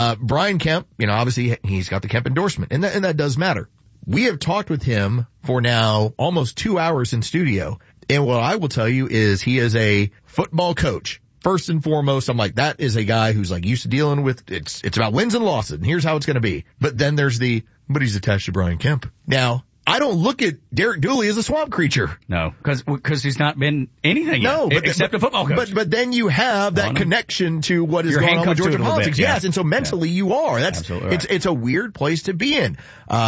Brian Kemp, obviously he's got the Kemp endorsement, and that does matter. We have talked with him for now almost 2 hours in studio, and what I will tell you is he is a football coach. First and foremost, I'm like, that is a guy who's like used to dealing with, it's about wins and losses, and here's how it's going to be. But then there's but he's attached to Brian Kemp. Now, I don't look at Derek Dooley as a swamp creature. No, because he's not been anything yet, except a football coach. But then you have that connection to what is going on with Georgia politics. Bit, yeah. Yes, and so mentally you are. That's absolutely right. It's a weird place to be in.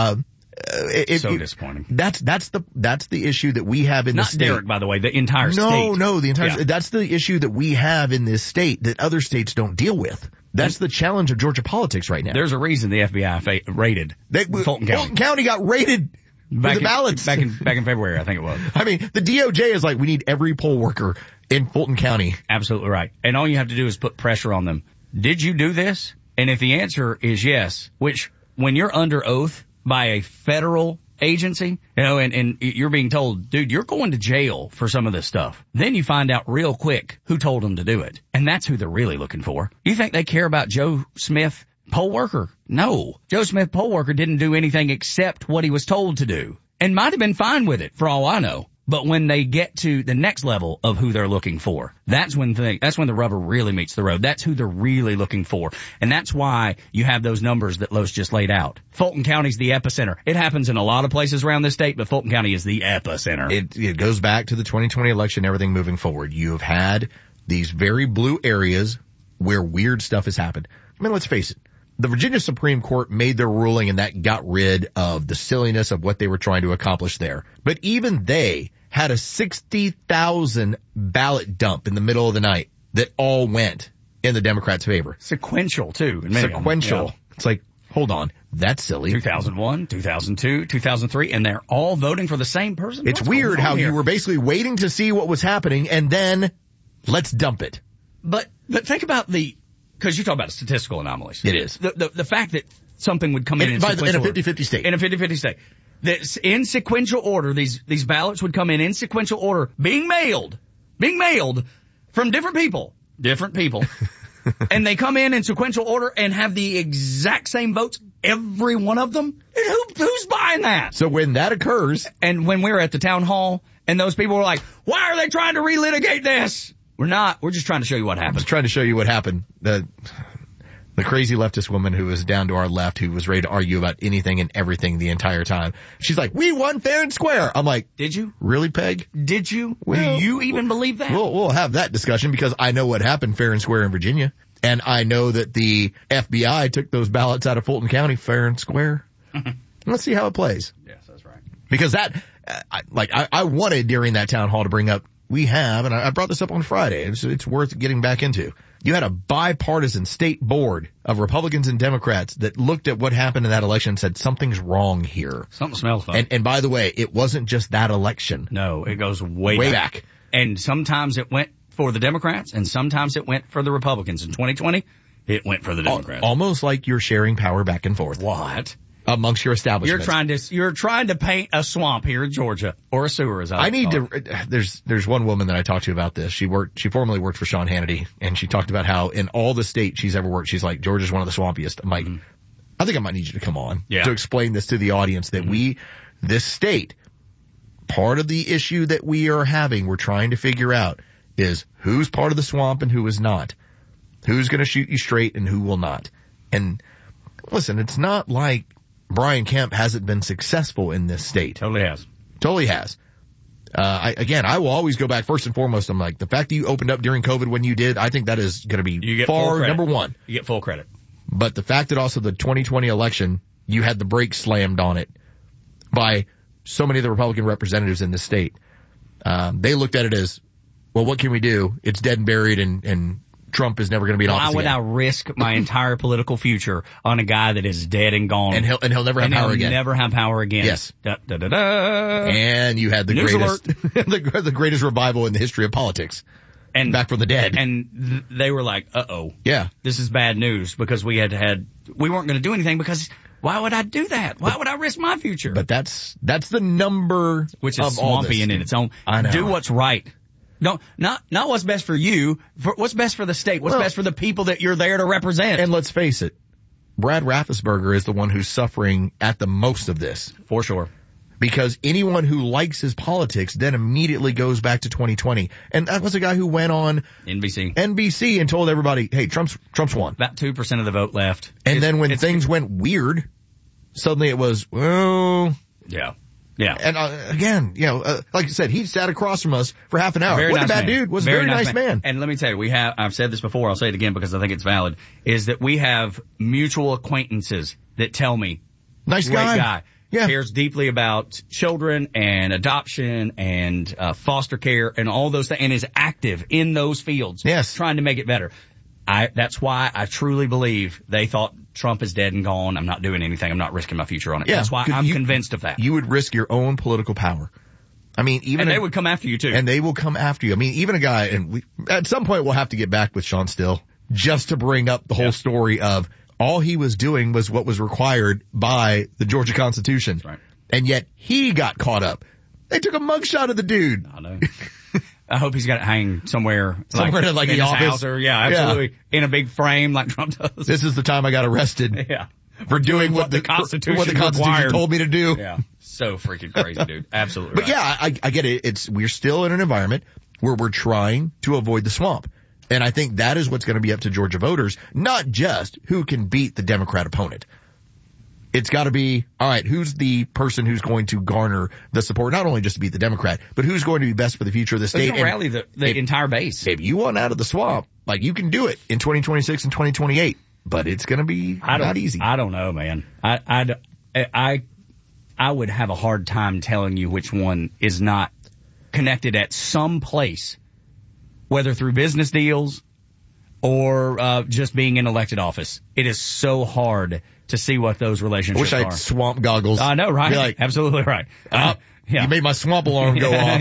So disappointing. That's the issue that we have in the state. Not Derek, by the way, the entire state. No, the entire state. That's the issue that we have in this state that other states don't deal with. That's the challenge of Georgia politics right now. There's a reason the FBI raided Fulton County. Fulton County got raided with the ballots. Back in February, I think it was. I mean, the DOJ is like, we need every poll worker in Fulton County. Absolutely right. And all you have to do is put pressure on them. Did you do this? And if the answer is yes, which when you're under oath by a federal agency, and you're being told, dude, you're going to jail for some of this stuff. Then you find out real quick who told them to do it. And that's who they're really looking for. You think they care about Joe Smith, poll worker? No. Joe Smith, poll worker, didn't do anything except what he was told to do. And might have been fine with it, for all I know. But when they get to the next level of who they're looking for, that's when the rubber really meets the road. That's who they're really looking for. And that's why you have those numbers that Los just laid out. Fulton County's the epicenter. It happens in a lot of places around this state, but Fulton County is the epicenter. It goes back to the 2020 election, everything moving forward. You have had these very blue areas where weird stuff has happened. I mean, let's face it. The Virginia Supreme Court made their ruling and that got rid of the silliness of what they were trying to accomplish there. But even they had a 60,000 ballot dump in the middle of the night that all went in the Democrats' favor. Sequential, too. Sequential. Yeah. It's like, hold on, that's silly. 2001, 2002, 2003, and they're all voting for the same person? It's weird how you were basically waiting to see what was happening and then let's dump it. But think about because you talk about statistical anomalies. It is. The fact that something would come in a 50-50 state. In a 50-50 state. That in sequential order, these ballots would come in sequential order, being mailed from different people. And they come in sequential order and have the exact same votes, every one of them. Who's buying that? So when that occurs. And when we were at the town hall and those people were like, why are they trying to relitigate this? We're not. We're just trying to show you what happened. Just trying to show you what happened. The crazy leftist woman who was down to our left, who was ready to argue about anything and everything the entire time. She's like, we won fair and square. I'm like, did you? Really, Peg? Did you? Well, do you even believe that? We'll have that discussion because I know what happened fair and square in Virginia. And I know that the FBI took those ballots out of Fulton County fair and square. Let's see how it plays. Yes, that's right. Because I wanted during that town hall to bring up, we have, and I brought this up on Friday, it's worth getting back into. You had a bipartisan state board of Republicans and Democrats that looked at what happened in that election and said something's wrong here. Something smells funny. And by the way, it wasn't just that election. No, it goes way back. And sometimes it went for the Democrats and sometimes it went for the Republicans. In 2020, it went for the Democrats. Almost like you're sharing power back and forth. What? Amongst your establishment. You're trying to paint a swamp here in Georgia, or a sewer, as I need to. There's one woman that I talked to about this. She formerly worked for Sean Hannity, and she talked about how in all the states she's ever worked, she's like, Georgia's one of the swampiest. I'm like, I think I might need you to come on to explain this to the audience that this state, part of the issue that we're trying to figure out is who's part of the swamp and who is not. Who's going to shoot you straight and who will not. And listen, it's not like Brian Kemp hasn't been successful in this state. Totally has. I will always go back first and foremost. I'm like, the fact that you opened up during COVID when you did, I think that is going to be far number one. You get full credit. But the fact that also the 2020 election, you had the brakes slammed on it by so many of the Republican representatives in this state. They looked at it as, well, what can we do? It's dead and buried and Trump is never going to be in office again. Why would I risk my entire political future on a guy that is dead and gone? And he'll never have power again. Never have power again. Yes. Da, da, da, da. And you had the the greatest revival in the history of politics. And back from the dead. And they were like, yeah, this is bad news because we weren't going to do anything because why would I do that? Why would I risk my future? But that's the number which is swampy in its own. I know. Do what's right. No, not what's best for you, what's best for the state, what's best for the people that you're there to represent. And let's face it, Brad Raffensperger is the one who's suffering at the most of this. For sure. Because anyone who likes his politics then immediately goes back to 2020. And that was a guy who went on NBC and told everybody, hey, Trump's won. About 2% of the vote left. And then when things went weird, suddenly it was, well... Yeah. Yeah. And again, like I said, he sat across from us for half an hour. Wasn't a bad dude. Was a very nice man. And let me tell you, I've said this before, I'll say it again because I think it's valid, is that we have mutual acquaintances that tell me, nice guy. Yeah. Cares deeply about children and adoption and foster care and all those things, and is active in those fields. Yes. Trying to make it better. That's why I truly believe they thought Trump is dead and gone. I'm not doing anything. I'm not risking my future on it. Yeah, that's why I'm convinced of that. You would risk your own political power. I mean, and they would come after you too. And they will come after you. I mean, even a guy, and at some point we'll have to get back with Sean Still just to bring up the whole story of all he was doing was what was required by the Georgia Constitution. Right. And yet he got caught up. They took a mugshot of the dude. I know. I hope he's got it hanging somewhere like in the his office. House or, absolutely. Yeah. In a big frame like Trump does. This is the time I got arrested. Yeah. For doing what the Constitution told me to do. Yeah. So freaking crazy, dude. Absolutely. But I get it. We're still in an environment where we're trying to avoid the swamp. And I think that is what's going to be up to Georgia voters, not just who can beat the Democrat opponent. It's got to be, all right, who's the person who's going to garner the support, not only just to beat the Democrat, but who's going to be best for the future of the state. And rally the entire base. If you want out of the swamp, you can do it in 2026 and 2028, but it's going to be not easy. I don't know, man. I would have a hard time telling you which one is not connected at some place, whether through business deals or just being in elected office. It is so hard to see what those relationships are. I wish I had swamp goggles. I know, right? Absolutely right. You made my swamp alarm go off.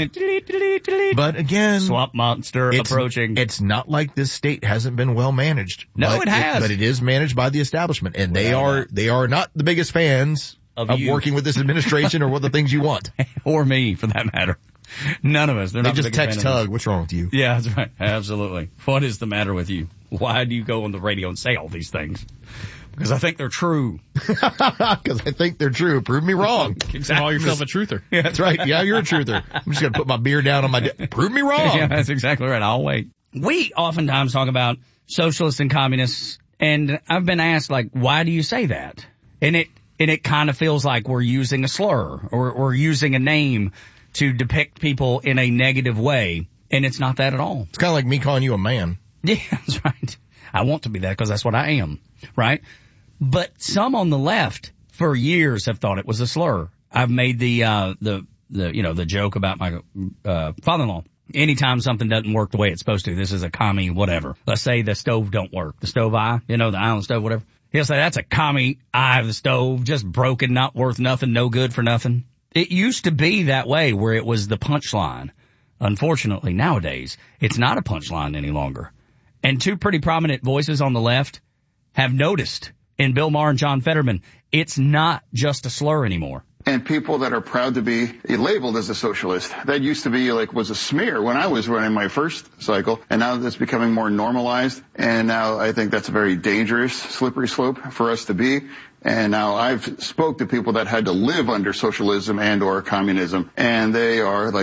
But again, swamp monster approaching. It's not like this state hasn't been well managed. No, it has. But it is managed by the establishment, and they are not the biggest fans of working with this administration or what the things you want. Or me, for that matter. None of us. They're not just text Tug. What's wrong with you? Yeah, that's right. Absolutely. What is the matter with you? Why do you go on the radio and say all these things? Because I think they're true. Because I think they're true. Prove me wrong. Exactly. Call yourself a truther. Yeah, that's right. Yeah, you're a truther. I'm just going to put my beer down on my prove me wrong. Yeah, that's exactly right. I'll wait. We oftentimes talk about socialists and communists, and I've been asked, why do you say that? And it kind of feels like we're using a slur or we're using a name to depict people in a negative way, and it's not that at all. It's kind of like me calling you a man. Yeah, that's right. I want to be that because that's what I am, right? But some on the left for years have thought it was a slur. I've made the joke about my father-in-law. Anytime something doesn't work the way it's supposed to, this is a commie whatever. Let's say the stove don't work, the stove eye, the island stove, whatever. He'll say that's a commie eye of the stove, just broken, not worth nothing, no good for nothing. It used to be that way where it was the punchline. Unfortunately, nowadays, it's not a punchline any longer. And two pretty prominent voices on the left have noticed in Bill Maher and John Fetterman, it's not just a slur anymore. And people that are proud to be labeled as a socialist. That used to be was a smear when I was running my first cycle, and now that's becoming more normalized. And now I think that's a very dangerous, slippery slope for us to be. And now I've spoke to people that had to live under socialism and or communism, and they are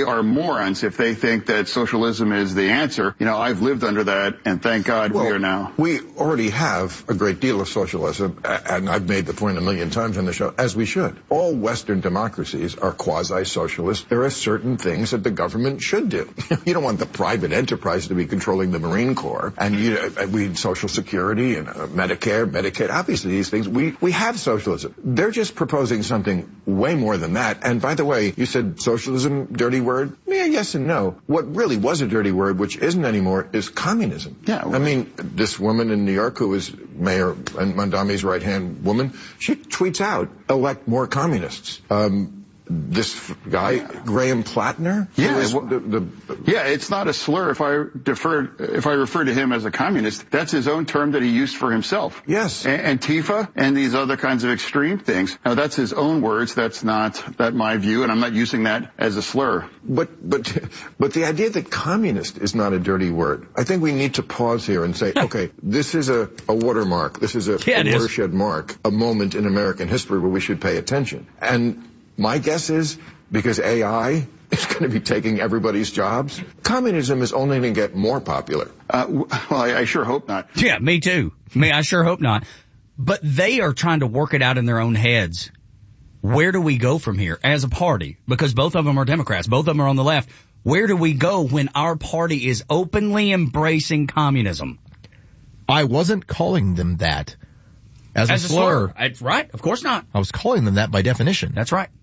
morons if they think that socialism is the answer. I've lived under that, and thank God we are now. We already have a great deal of socialism, and I've made the point a million times on the show, as we should. All Western democracies are quasi-socialist. There are certain things that the government should do. You don't want the private enterprise to be controlling the Marine Corps, and we need Social Security and Medicare, Medicaid. Obviously, these things, we have socialism. They're just proposing something way more than that. And by the way, you said socialism, dirty word? Yeah, yes and no. What really was a dirty word, which isn't anymore, is communism. Yeah. I mean, this woman in New York who was Mayor Mondami's right-hand woman, she tweets out, elect more communists. this guy, Graham Plattner? Yeah, it's not a slur if I refer to him as a communist. That's his own term that he used for himself. Yes. Antifa and these other kinds of extreme things. Now, that's his own words. That's not my view, and I'm not using that as a slur. But the idea that communist is not a dirty word, I think we need to pause here and say, okay, this is a watermark. This is a watershed mark, a moment in American history where we should pay attention. And my guess is, because AI is going to be taking everybody's jobs, communism is only going to get more popular. Well, I sure hope not. Yeah, me too. I sure hope not. But they are trying to work it out in their own heads. Where do we go from here as a party? Because both of them are Democrats. Both of them are on the left. Where do we go when our party is openly embracing communism? I wasn't calling them that as a slur. Right. Of course not. I was calling them that by definition. That's right.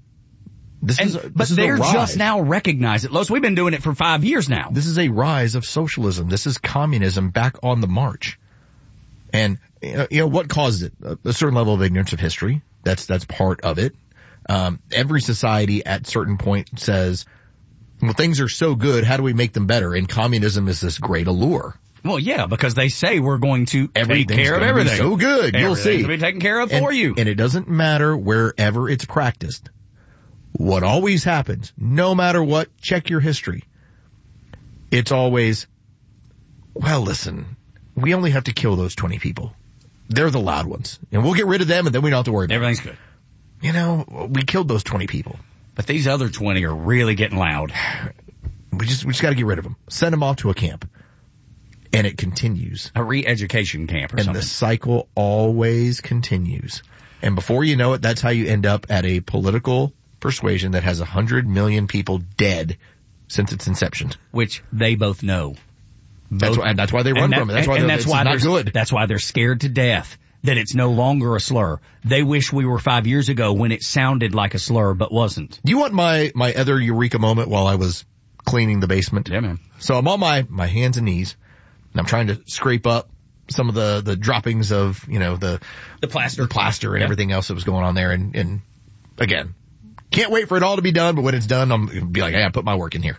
But they're just now recognize it. Los, we've been doing it for 5 years now. This is a rise of socialism. This is communism back on the march. And, what caused it? A certain level of ignorance of history. That's part of it. Every society at certain point says, well, things are so good, how do we make them better? And communism is this great allure. Well, yeah, because they say we're going to take care of everything. So good. You'll see. Everything's going to be taken care of for you. And it doesn't matter wherever it's practiced. What always happens, no matter what, check your history. It's always, well, listen, we only have to kill those 20 people. They're the loud ones. And we'll get rid of them, and then we don't have to worry about it. Everything's good. We killed those 20 people. But these other 20 are really getting loud. We just got to get rid of them. Send them off to a camp. And it continues. A re-education camp or something. And the cycle always continues. And before you know it, that's how you end up at a political persuasion that has 100 million people dead since its inception. Which they both know. That's why they run from it. That's why it's not good. That's why they're scared to death that it's no longer a slur. They wish we were 5 years ago when it sounded like a slur but wasn't. Do you want my other eureka moment while I was cleaning the basement? Yeah, man. So I'm on my hands and knees, and I'm trying to scrape up some of the droppings of, the plaster and everything else that was going on there. And again, can't wait for it all to be done, but when it's done, I'm going to be like, hey, I put my work in here.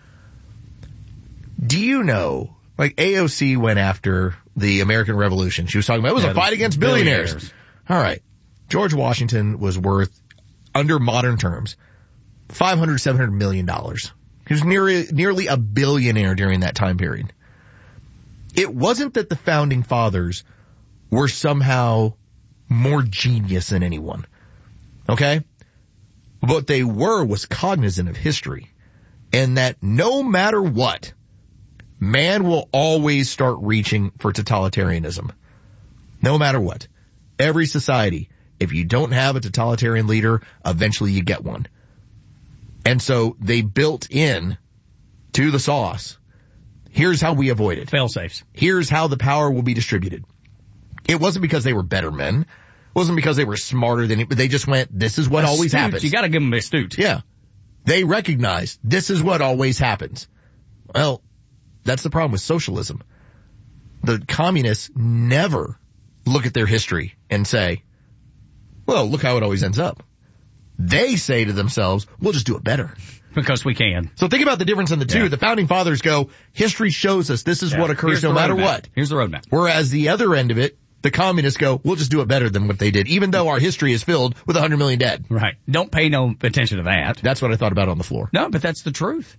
Do you know, AOC went after the American Revolution. She was talking about it was a fight against billionaires. All right. George Washington was worth, under modern terms, $700 million. He was nearly a billionaire during that time period. It wasn't that the founding fathers were somehow more genius than anyone. Okay? What they was cognizant of history. And that no matter what, man will always start reaching for totalitarianism. No matter what. Every society, if you don't have a totalitarian leader, eventually you get one. And so they built in to the sauce. Here's how we avoid it. Fail-safes. Here's how the power will be distributed. It wasn't because they were better men. It wasn't because they were smarter than it, but they just went, this is what always happens. You gotta give them astute. Yeah. They recognized this is what always happens. Well, that's the problem with socialism. The communists never look at their history and say, well, look how it always ends up. They say to themselves, we'll just do it better. Because we can. So think about the difference in the two. Yeah. The founding fathers go, history shows us this is what occurs no matter what. Here's the roadmap. Whereas the other end of it, the communists go, we'll just do it better than what they did, even though our history is filled with 100 million dead. Right. Don't pay no attention to that. That's what I thought about on the floor. No, but that's the truth.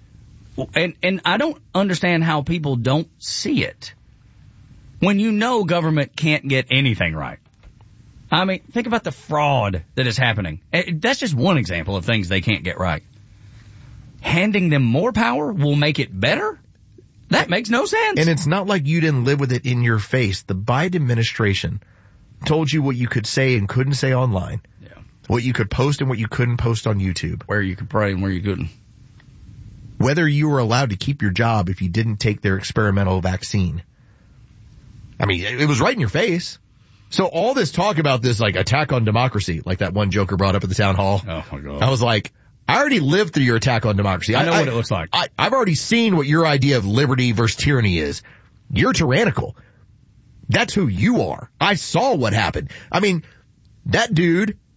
And I don't understand how people don't see it. When government can't get anything right. I mean, think about the fraud that is happening. That's just one example of things they can't get right. Handing them more power will make it better? That makes no sense. And it's not like you didn't live with it in your face. The Biden administration told you what you could say and couldn't say online. Yeah. What you could post and what you couldn't post on YouTube. Where you could pray and where you couldn't. Whether you were allowed to keep your job if you didn't take their experimental vaccine. I mean, it was right in your face. So all this talk about this, attack on democracy, like that one joker brought up at the town hall. Oh, my God. I was like, I already lived through your attack on democracy. I know what it looks like. I've already seen what your idea of liberty versus tyranny is. You're tyrannical. That's who you are. I saw what happened. I mean, that dude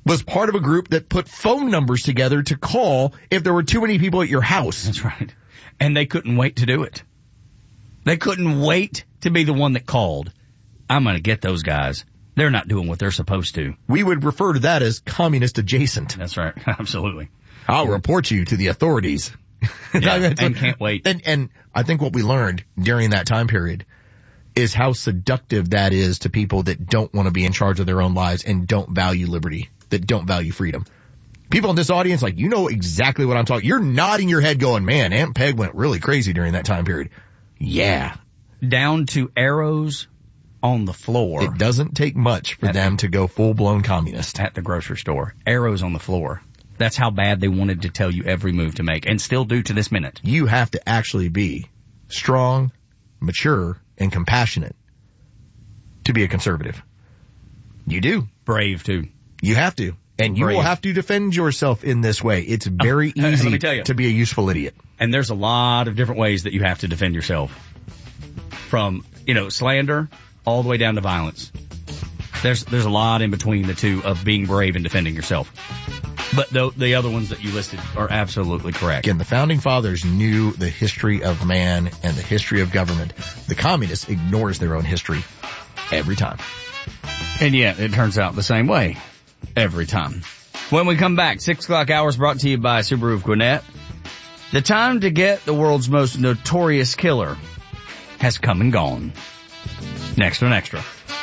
was part of a group that put phone numbers together to call if there were too many people at your house. That's right. And they couldn't wait to do it. They couldn't wait to be the one that called. I'm going to get those guys. They're not doing what they're supposed to. We would refer to that as communist adjacent. That's right. Absolutely. I'll report you to the authorities. Yeah, and can't wait. And I think what we learned during that time period is how seductive that is to people that don't want to be in charge of their own lives and don't value liberty, that don't value freedom. People in this audience, like, you know exactly what I'm talking. You're nodding your head going, man, Aunt Peg went really crazy during that time period. Yeah. Down to arrows on the floor. It doesn't take much for them to go full-blown communist. At the grocery store. Arrows on the floor. That's how bad they wanted to tell you every move to make, and still do to this minute. You have to actually be strong, mature, and compassionate to be a conservative. You do. Brave, too. You have to. And you will have to defend yourself in this way. It's very easy to be a useful idiot. And there's a lot of different ways that you have to defend yourself. From, slander all the way down to violence. There's a lot in between the two of being brave and defending yourself. But the other ones that you listed are absolutely correct. Again, the Founding Fathers knew the history of man and the history of government. The communist ignores their own history every time. And yet, it turns out the same way every time. When we come back, 6 o'clock hours brought to you by Subaru of Gwinnett. The time to get the world's most notorious killer has come and gone. Next on Extra.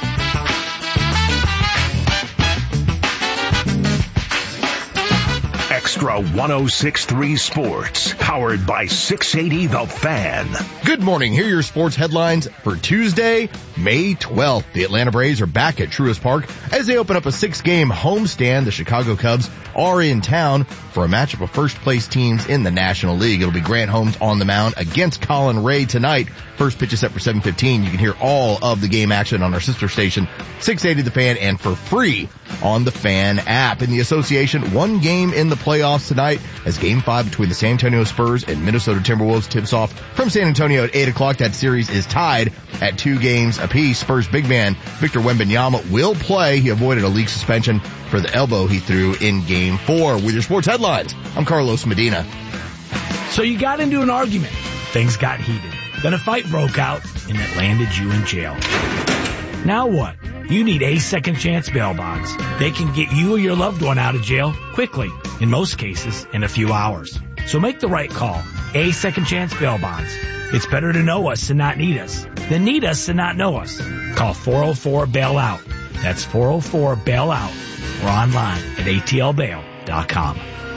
Extra 106.3 Sports, powered by 680 The Fan. Good morning. Here are your sports headlines for Tuesday, May 12th. The Atlanta Braves are back at Truist Park as they open up a 6-game homestand. The Chicago Cubs are in town for a matchup of first-place teams in the National League. It'll be Grant Holmes on the mound against Colin Ray tonight. First pitch is set for 7:15. You can hear all of the game action on our sister station, 680 The Fan, and for free on the Fan app. In the association, one game in the playoffs tonight as Game 5 between the San Antonio Spurs and Minnesota Timberwolves tips off from San Antonio at 8 o'clock. That series is tied at 2 games apiece. Spurs big man Victor Wembanyama will play. He avoided a league suspension for the elbow he threw in Game 4. With your sports headlines, I'm Carlos Medina. So you got into an argument. Things got heated. Then a fight broke out, and it landed you in jail. Now what? You need A Second Chance bail bonds. They can get you or your loved one out of jail quickly, in most cases, in a few hours. So make the right call. A Second Chance bail bonds. It's better to know us and not need us than need us and not know us. Call 404-BAIL-OUT. That's 404-BAIL-OUT. Or online at atlbail.com.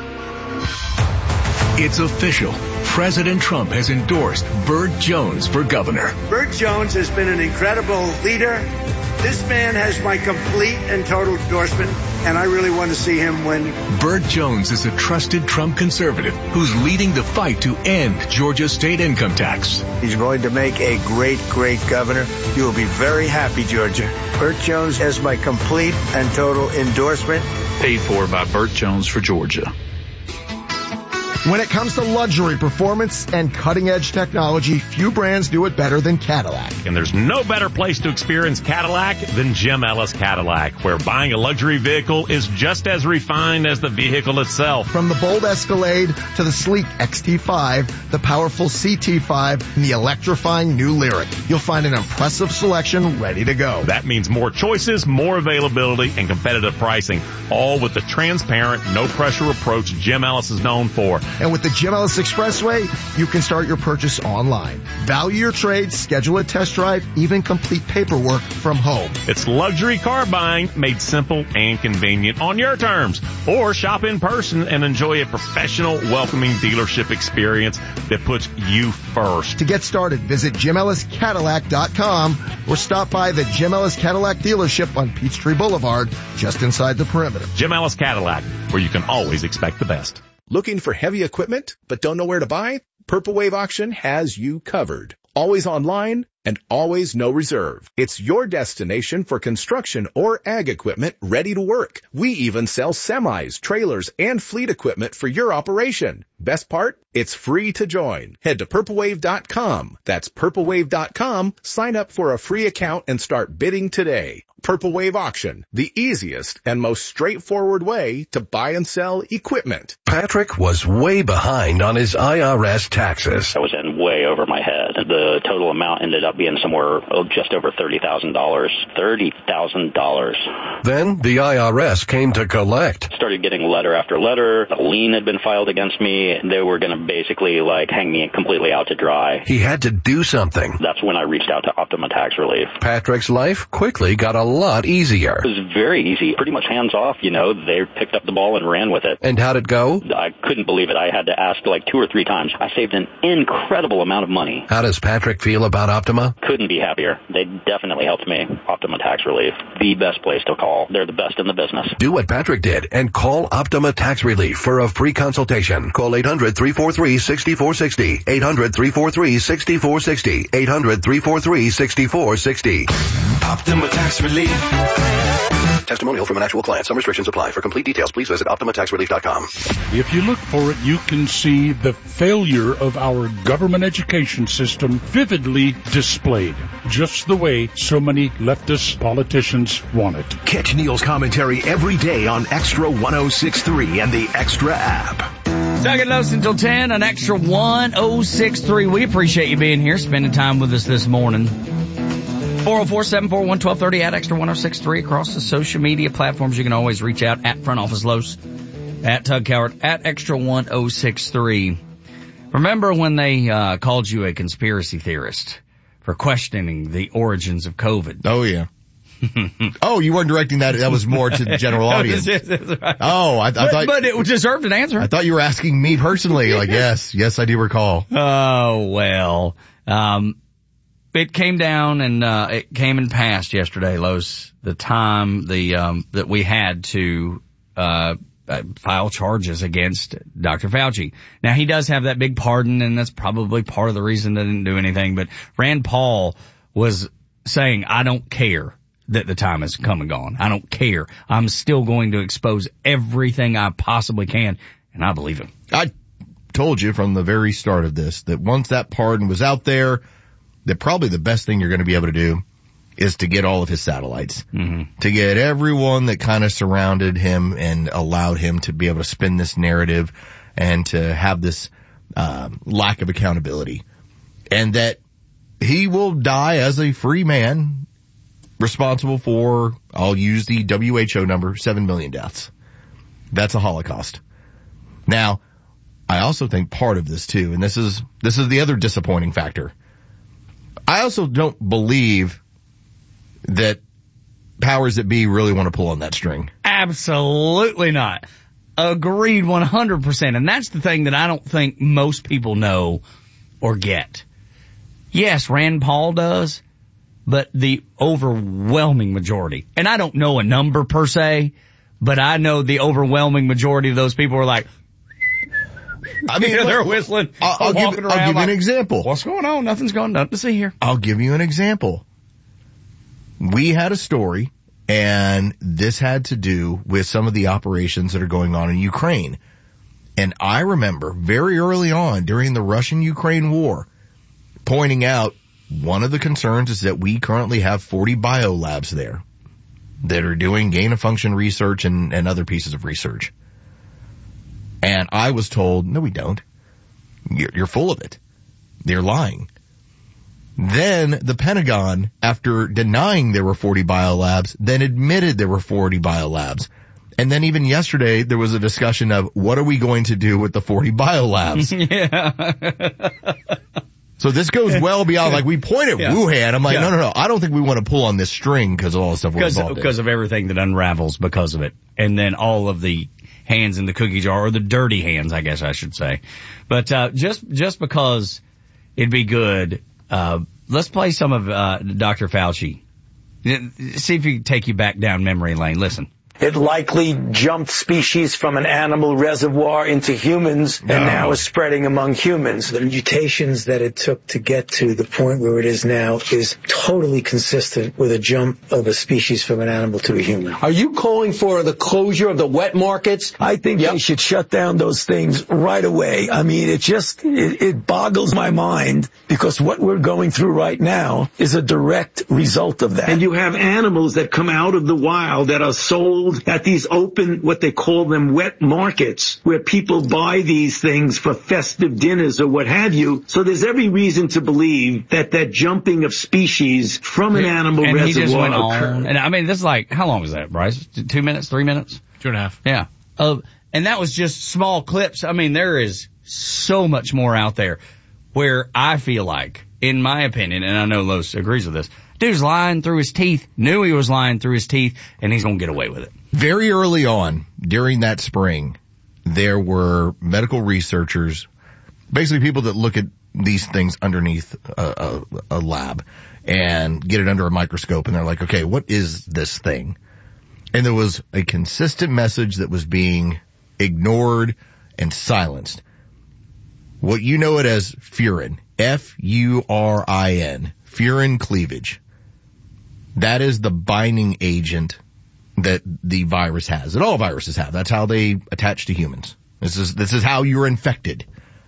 It's official. President Trump has endorsed Burt Jones for governor. Burt Jones has been an incredible leader. This man has my complete and total endorsement, and I really want to see him win. Burt Jones is a trusted Trump conservative who's leading the fight to end Georgia's state income tax. He's going to make a great, great governor. You will be very happy, Georgia. Burt Jones has my complete and total endorsement. Paid for by Burt Jones for Georgia. When it comes to luxury, performance, and cutting-edge technology, few brands do it better than Cadillac. And there's no better place to experience Cadillac than Jim Ellis Cadillac, where buying a luxury vehicle is just as refined as the vehicle itself. From the bold Escalade to the sleek XT5, the powerful CT5, and the electrifying new Lyriq, you'll find an impressive selection ready to go. That means more choices, more availability, and competitive pricing, all with the transparent, no-pressure approach Jim Ellis is known for. And with the Jim Ellis Expressway, you can start your purchase online. Value your trade, schedule a test drive, even complete paperwork from home. It's luxury car buying made simple and convenient on your terms. Or shop in person and enjoy a professional, welcoming dealership experience that puts you first. To get started, visit JimEllisCadillac.com or stop by the Jim Ellis Cadillac dealership on Peachtree Boulevard, just inside the perimeter. Jim Ellis Cadillac, where you can always expect the best. Looking for heavy equipment but don't know where to buy? Purple Wave Auction has you covered. Always online and always no reserve. It's your destination for construction or ag equipment ready to work. We even sell semis, trailers, and fleet equipment for your operation. Best part? It's free to join. Head to purplewave.com. That's purplewave.com. Sign up for a free account and start bidding today. Purple Wave Auction, the easiest and most straightforward way to buy and sell equipment. Patrick was way behind on his IRS taxes. I was in way over my head. The total amount ended up being somewhere just over $30,000. $30,000. Then the IRS came to collect. Started getting letter after letter. A lien had been filed against me. They were going to basically hang me completely out to dry. He had to do something. That's when I reached out to Optima Tax Relief. Patrick's life quickly got a lot easier. It was very easy, pretty much hands off. They picked up the ball and ran with it. And how'd it go? I couldn't believe it. I had to ask 2 or 3 times. I saved an incredible amount of money. How does Patrick feel about Optima? Couldn't be happier. They definitely helped me. Optima Tax Relief, the best place to call. They're the best in the business. Do what Patrick did and call Optima Tax Relief for a free consultation. Call 800-343-6460. 800-343-6460. 800-343-6460. Optima Tax Relief. Testimonial from an actual client. Some restrictions apply. For complete details, please visit OptimaTaxRelief.com. If you look for it, you can see the failure of our government education system vividly displayed, just the way so many leftist politicians want it. Catch Neil's commentary every day on Extra 106.3 and the Extra app. Doug and Los until 10 on Extra 106.3. We appreciate you being here, spending time with us this morning. 404-741-1230 at Extra 106.3 across the social media platforms. You can always reach out at Front Office Los, at Tug Coward, at Extra 106.3. Remember when they called you a conspiracy theorist for questioning the origins of COVID? Oh, yeah. Oh, you weren't directing that. That was more to the general audience. Right. Oh, I thought. But it deserved an answer. I thought you were asking me personally. Yes, I do recall. Oh, well. It came down and it came and passed yesterday, Los, the time that we had to file charges against Dr. Fauci. Now, he does have that big pardon, and that's probably part of the reason they didn't do anything. But Rand Paul was saying, I don't care that the time has come and gone. I don't care. I'm still going to expose everything I possibly can. And I believe him. I told you from the very start of this that once that pardon was out there, that probably the best thing you're going to be able to do is to get all of his satellites, to get everyone that kind of surrounded him and allowed him to be able to spin this narrative and to have this lack of accountability, and that he will die as a free man responsible for, I'll use the WHO number, 7 million deaths. That's a Holocaust. Now, I also think part of this too, and this is the other disappointing factor, I also don't believe that powers that be really want to pull on that string. Absolutely not. Agreed 100%. And that's the thing that I don't think most people know or get. Yes, Rand Paul does, but the overwhelming majority, and I don't know a number per se, but I know the overwhelming majority of those people are like, I mean, they're whistling. I'll give you an example. What's going on? Nothing to see here. I'll give you an example. We had a story, and this had to do with some of the operations that are going on in Ukraine. And I remember very early on during the Russian-Ukraine war pointing out one of the concerns is that we currently have 40 biolabs there that are doing gain-of-function research and other pieces of research. And I was told, no, we don't. You're full of it. They're lying. Then the Pentagon, after denying there were 40 biolabs, then admitted there were 40 biolabs. And then even yesterday, there was a discussion of what are we going to do with the 40 biolabs? Yeah. So this goes well beyond, we point at Wuhan. I'm like, no. I don't think we want to pull on this string because of all the stuff we're involved in. Because of everything that unravels because of it. And then all of the hands in the cookie jar, or the dirty hands, I guess I should say. But just because it'd be good, let's play some of Dr. Fauci. See if he can take you back down memory lane. Listen. It likely jumped species from an animal reservoir into humans and now is spreading among humans. The mutations that it took to get to the point where it is now is totally consistent with a jump of a species from an animal to a human. Are you calling for the closure of the wet markets? I think they should shut down those things right away. I mean, it boggles my mind because what we're going through right now is a direct result of that. And you have animals that come out of the wild that are sold at these open, what they call them, wet markets, where people buy these things for festive dinners or what have you. So there's every reason to believe that jumping of species from an animal reservoir he just went occurred. on. And I mean, this is like, how long was that, Bryce? 2 minutes, 3 minutes? 2.5. Yeah. And that was just small clips. I mean, there is so much more out there where I feel like, in my opinion, and I know Los agrees with this, dude's lying through his teeth, knew he was lying through his teeth, and he's going to get away with it. Very early on, during that spring, there were medical researchers, basically people that look at these things underneath a lab and get it under a microscope, and they're like, okay, what is this thing? And there was a consistent message that was being ignored and silenced. What you know it as furin, F-U-R-I-N, furin cleavage. That is the binding agent that the virus has, that all viruses have. That's how they attach to humans. This is how you're infected.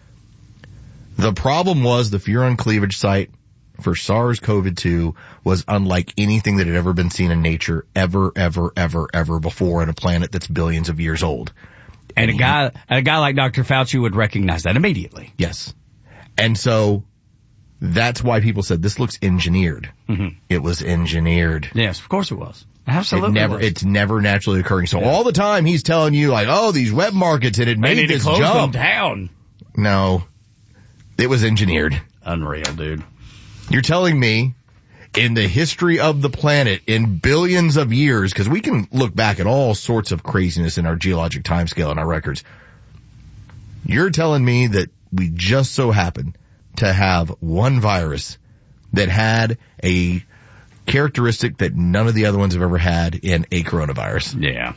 The problem was the furin cleavage site for SARS-CoV-2 was unlike anything that had ever been seen in nature ever before on a planet that's billions of years old. And a guy like Dr. Fauci would recognize that immediately. Yes. And so that's why people said this looks engineered. Mm-hmm. It was engineered. Yes, of course it was. Absolutely. It's never naturally occurring. So all the time he's telling you like, oh, these wet markets and it made this jump. Them down. No. It was engineered. Unreal, dude. You're telling me in the history of the planet in billions of years, because we can look back at all sorts of craziness in our geologic timescale and our records. You're telling me that we just so happen to have one virus that had a characteristic that none of the other ones have ever had in a coronavirus. Yeah.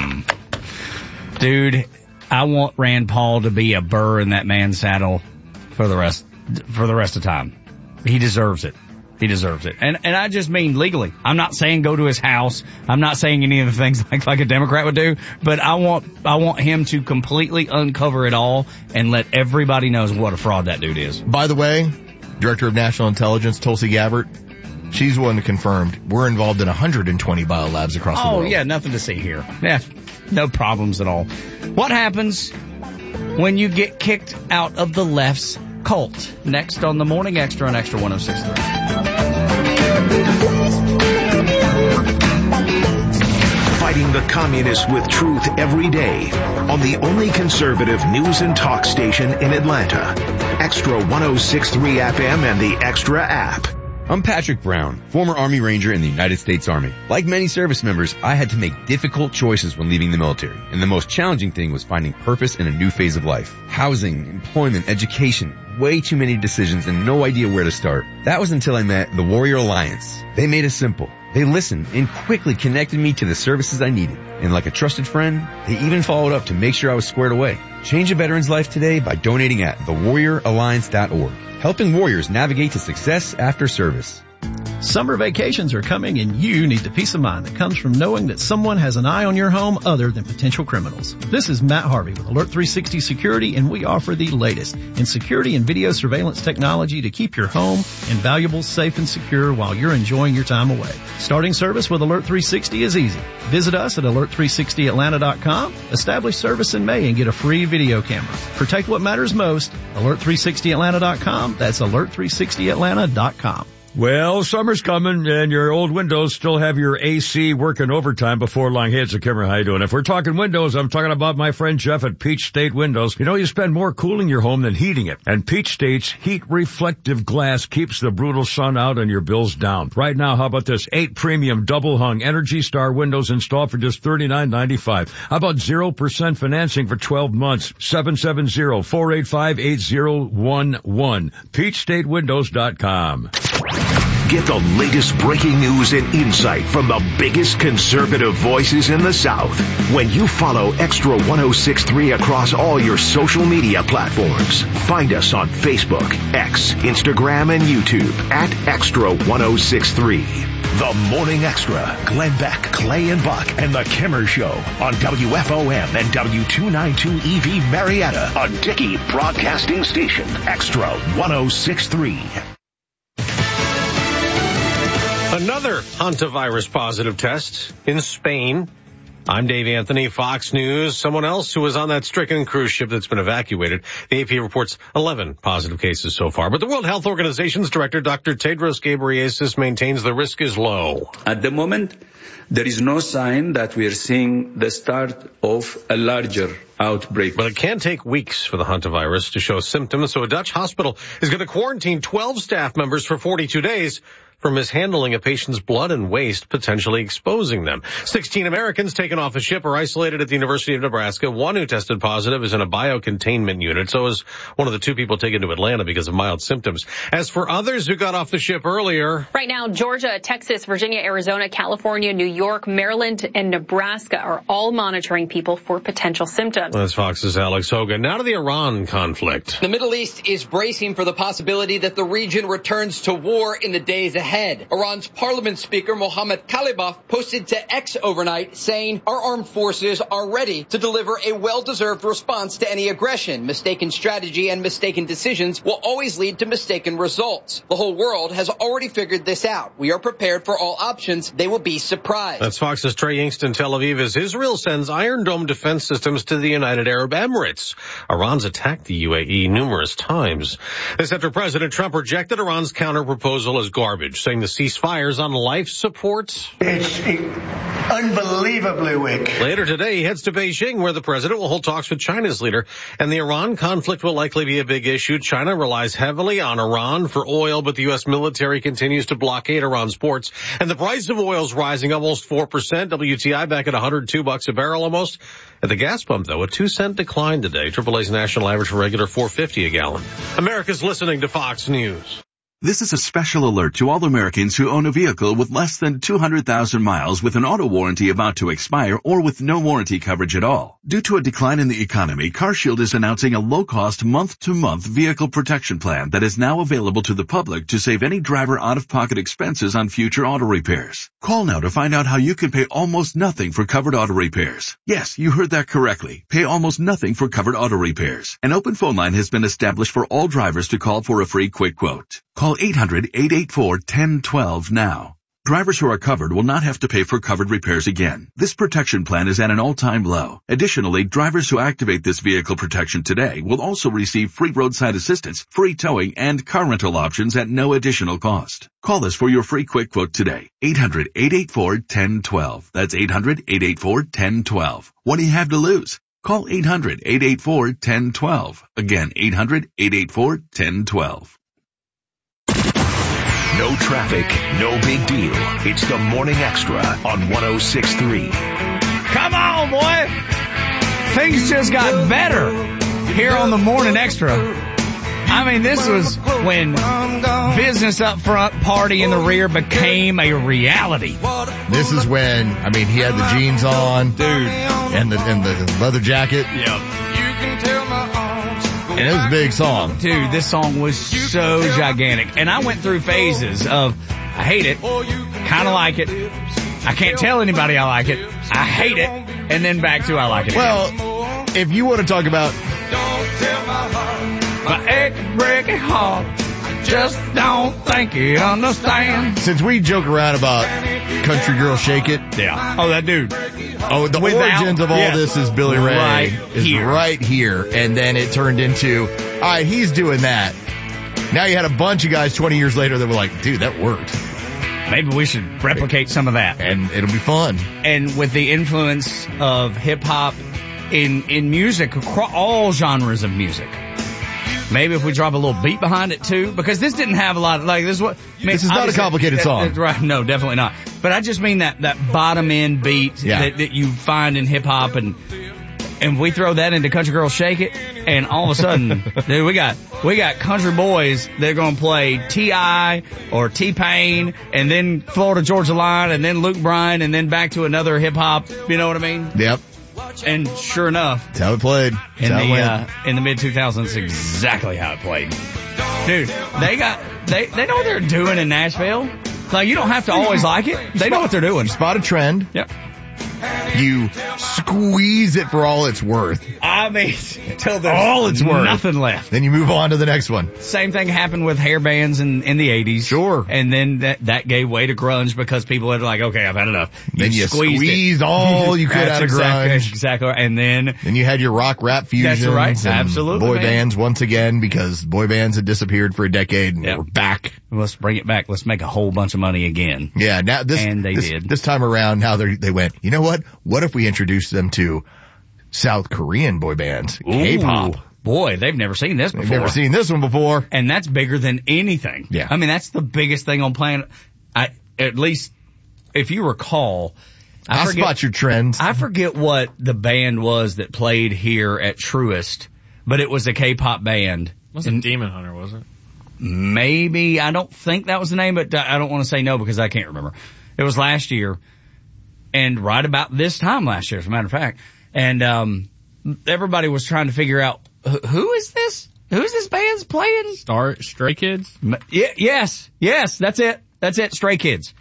Dude, I want Rand Paul to be a burr in that man's saddle for the rest of time. He deserves it. He deserves it. And I just mean legally. I'm not saying go to his house. I'm not saying any of the things like a Democrat would do, but I want him to completely uncover it all and let everybody know what a fraud that dude is. By the way, Director of National Intelligence, Tulsi Gabbard, she's the one who confirmed we're involved in 120 biolabs across the world. Oh, yeah, nothing to see here. Yeah, no problems at all. What happens when you get kicked out of the left's cult? Next on the Morning Extra on Extra 106.3. Fighting the communists with truth every day on the only conservative news and talk station in Atlanta. Extra 106.3 FM and the Extra app. I'm Patrick Brown, former Army Ranger in the United States Army. Like many service members, I had to make difficult choices when leaving the military, and the most challenging thing was finding purpose in a new phase of life. Housing, employment, education, way too many decisions and no idea where to start. That was until I met the Warrior Alliance. They made it simple. They listened and quickly connected me to the services I needed. And like a trusted friend, they even followed up to make sure I was squared away. Change a veteran's life today by donating at thewarrioralliance.org. Helping warriors navigate to success after service. Summer vacations are coming and you need the peace of mind that comes from knowing that someone has an eye on your home other than potential criminals. This is Matt Harvey with Alert 360 Security, and we offer the latest in security and video surveillance technology to keep your home and valuables safe and secure while you're enjoying your time away. Starting service with Alert 360 is easy. Visit us at alert360atlanta.com, establish service in May and get a free video camera. Protect what matters most, alert360atlanta.com. That's alert360atlanta.com. Well, summer's coming, and your old windows still have your AC working overtime before long. Hey, it's a Kimmer. How you doing? If we're talking windows, I'm talking about my friend Jeff at Peach State Windows. You know, you spend more cooling your home than heating it. And Peach State's heat reflective glass keeps the brutal sun out and your bills down. Right now, how about this? 8 premium double hung Energy Star windows installed for just $39.95. How about 0% financing for 12 months? 770-485-8011. PeachStateWindows.com. Get the latest breaking news and insight from the biggest conservative voices in the South when you follow Extra 106.3 across all your social media platforms. Find us on Facebook, X, Instagram, and YouTube at Extra 106.3. The Morning Extra. Glenn Beck, Clay and Buck, and The Kimmer Show on WFOM and W292 EV Marietta, a Dickey broadcasting station. Extra 106.3. Another hantavirus positive test in Spain. I'm Dave Anthony, Fox News. Someone else who was on that stricken cruise ship that's been evacuated. The AP reports 11 positive cases so far. But the World Health Organization's director, Dr. Tedros Ghebreyesus, maintains the risk is low. At the moment, there is no sign that we are seeing the start of a larger outbreak. But it can take weeks for the hantavirus to show symptoms, so a Dutch hospital is going to quarantine 12 staff members for 42 days for mishandling a patient's blood and waste, potentially exposing them. 16 Americans taken off a ship are isolated at the University of Nebraska. One who tested positive is in a biocontainment unit. So is one of the two people taken to Atlanta because of mild symptoms. As for others who got off the ship earlier. Right now, Georgia, Texas, Virginia, Arizona, California, New York, Maryland, and Nebraska are all monitoring people for potential symptoms. That's Fox's Alex Hogan. Now to the Iran conflict. The Middle East is bracing for the possibility that the region returns to war in the days ahead. Iran's parliament speaker Mohammad Khalibaf posted to X overnight saying our armed forces are ready to deliver a well-deserved response to any aggression. Mistaken strategy and mistaken decisions will always lead to mistaken results. The whole world has already figured this out. We are prepared for all options. They will be surprised. That's Fox's Trey Yingst in Tel Aviv as Israel sends Iron Dome defense systems to the United Arab Emirates. Iran's attacked the UAE numerous times. This after President Trump rejected Iran's counter-proposal as garbage, saying the ceasefire's on life support. It's unbelievably weak. Later today, he heads to Beijing, where the president will hold talks with China's leader, and the Iran conflict will likely be a big issue. China relies heavily on Iran for oil, but the U.S. military continues to blockade Iran's ports, and the price of oil is rising almost 4%. WTI back at $102 a barrel almost. At the gas pump, though, a 2-cent decline today. AAA's national average for regular $4.50 a gallon. America's listening to Fox News. This is a special alert to all Americans who own a vehicle with less than 200,000 miles with an auto warranty about to expire or with no warranty coverage at all. Due to a decline in the economy, CarShield is announcing a low-cost month-to-month vehicle protection plan that is now available to the public to save any driver out-of-pocket expenses on future auto repairs. Call now to find out how you can pay almost nothing for covered auto repairs. Yes, you heard that correctly. Pay almost nothing for covered auto repairs. An open phone line has been established for all drivers to call for a free quick quote. Call 800-884-1012 now. Drivers who are covered will not have to pay for covered repairs again. This protection plan is at an all-time low. Additionally, drivers who activate this vehicle protection today will also receive free roadside assistance, free towing, and car rental options at no additional cost. Call us for your free quick quote today. 800-884-1012. That's 800-884-1012. What do you have to lose? Call 800-884-1012. Again, 800-884-1012. No traffic, no big deal. It's the Morning Extra on 106.3. Come on, boy. Things just got better here on the Morning Extra. I mean, this was when business up front, party in the rear became a reality. This is when, I mean, he had the jeans on, dude, and the leather jacket. Yeah. And it was a big song. Dude, this song was so gigantic. And I went through phases of, I hate it, kind of like it, I can't tell anybody I like it, I hate it, and then back to I like it. Well, if you want to talk about my ex-breaking heart, I just don't think you understand. Since we joke around about Country Girl Shake It. Yeah. Oh, that dude. Oh, the origins of all this is Billy Ray right here. And then it turned into, all right, he's doing that. Now you had a bunch of guys 20 years later that were like, dude, that worked. Maybe we should replicate some of that. And it'll be fun. And with the influence of hip hop in music, across all genres of music. Maybe if we drop a little beat behind it too, because this didn't have a lot of, like, this is what, I mean, this is not a complicated song. Right. No, definitely not. But I just mean that bottom end beat that you find in hip hop and And we throw that into Country Girls Shake It, and all of a sudden, dude, we got country boys that are going to play T.I. or T-Pain, and then Florida Georgia Line, and then Luke Bryan, and then back to another hip-hop, you know what I mean? Yep. And sure enough, that's how it played. In the mid-2000s, exactly how it played. Dude, they know what they're doing in Nashville. Like, you don't have to always like it. They know what they're doing. Spot a trend. Yep. You squeeze it for all it's worth. I mean, till there's all it's worth. Nothing left. Then you move on to the next one. Same thing happened with hair bands in the 80s. Sure. And then that gave way to grunge because people had like, okay, I've had enough. Then you squeezed all you could out of grunge. Exactly. And then you had your rock rap fusions. That's right. Absolutely. Boy bands once again because boy bands had disappeared for a decade and we're back. Let's bring it back. Let's make a whole bunch of money again. Yeah. Now this time around, now they went, you know what? What if we introduced them to South Korean boy bands, K-pop? Boy, they've never seen this before. They've never seen this one before. And that's bigger than anything. Yeah. I mean, that's the biggest thing on planet. At least, if you recall. I'll spot your trends. I forget what the band was that played here at Truist, but it was a K-pop band. It wasn't Demon Hunter, was it? Maybe. I don't think that was the name, but I don't want to say no because I can't remember. It was last year. And right about this time last year, as a matter of fact. And everybody was trying to figure out, who is this? Who's this band's playing? Stray Kids? Yes, that's it, Stray Kids.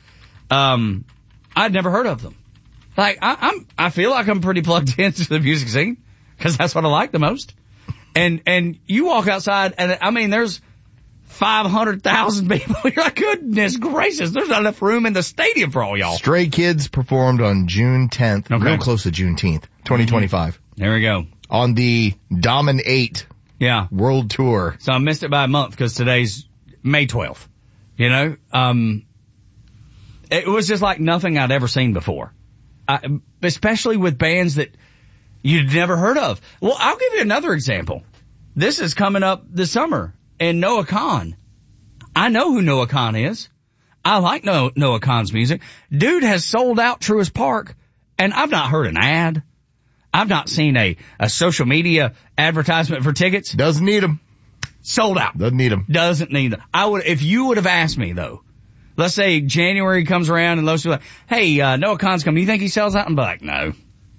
I'd never heard of them. Like, I feel like I'm pretty plugged into the music scene, because that's what I like the most. And you walk outside, and I mean, there's 500,000 people. You're like, goodness gracious, there's not enough room in the stadium for all y'all. Stray Kids performed on June 10th, real close to Juneteenth, 2025. There we go. On the Dominate World Tour. So I missed it by a month because today's May 12th. You know? It was just like nothing I'd ever seen before. Especially with bands that you'd never heard of. Well, I'll give you another example. This is coming up this summer. And Noah Kahan. I know who Noah Kahan is. I like Noah Kahan's music. Dude has sold out Truist Park, and I've not heard an ad. I've not seen a social media advertisement for tickets. Doesn't need them. Sold out. Doesn't need them. Doesn't need them. If you would have asked me though, let's say January comes around and those people are like, hey, Noah Kahan's coming. You think he sells out? I'm like, no.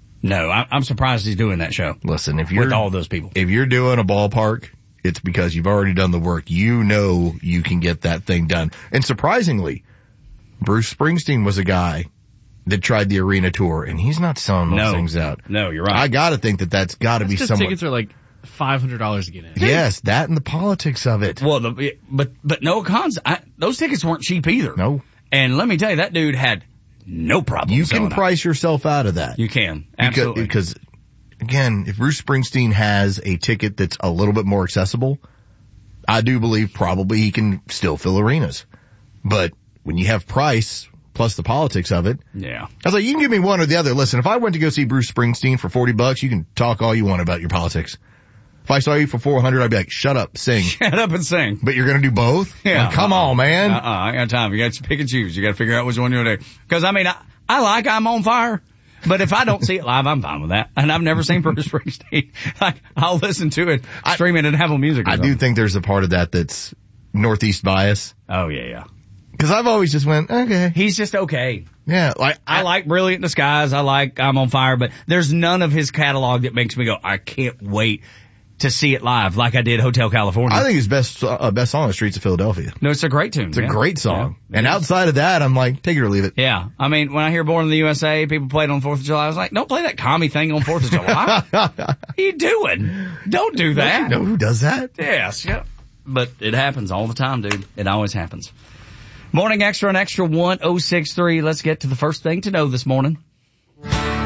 I'm surprised he's doing that show. Listen, with all those people. If you're doing a ballpark, it's because you've already done the work. You know you can get that thing done. And surprisingly, Bruce Springsteen was a guy that tried the arena tour, and he's not selling those things out. No, you're right. I gotta think that's gotta be somewhat. Tickets are like $500 to get in. Yes, that and the politics of it. Well, but Noah Kahan's, those tickets weren't cheap either. No. And let me tell you, that dude had no problem. You can price yourself out of that. You can. Absolutely. Because again, if Bruce Springsteen has a ticket that's a little bit more accessible, I do believe probably he can still fill arenas. But when you have price plus the politics of it, I was like, you can give me one or the other. Listen, if I went to go see Bruce Springsteen for $40, you can talk all you want about your politics. If I saw you for $400, I'd be like, shut up, sing. Shut up and sing. But you're going to do both? Yeah. Like, come on, man. I ain't got time. You got to pick and choose. You got to figure out which one you're going to do. Because, I mean, I like I'm on fire. But if I don't see it live, I'm fine with that. And I've never seen Bruce Springsteen. Like, I'll listen to it, stream it, and Apple Music. I do think there's a part of that that's Northeast bias. Oh, yeah. Because I've always just went, okay. He's just okay. Yeah. I like Brilliant Disguise. I like I'm on Fire. But there's none of his catalog that makes me go, I can't wait to see it live like I did Hotel California. I think his best song is Streets of Philadelphia. No, it's a great tune. It's a great song. Yeah. And outside of that, I'm like, take it or leave it. Yeah. I mean, when I hear Born in the USA, people play it on 4th of July, I was like, don't play that commie thing on 4th of July. What are you doing? Don't do that. Don't you know who does that? Yes. Yeah. But it happens all the time, dude. It always happens. Morning Extra and Extra 1063. Let's get to the first thing to know this morning.